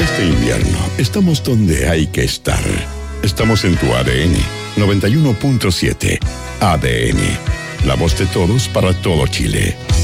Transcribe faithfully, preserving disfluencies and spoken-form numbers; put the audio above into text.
Este invierno estamos donde hay que estar. Estamos en tu A D N noventa y uno punto siete. A D N, la voz de todos para todo Chile.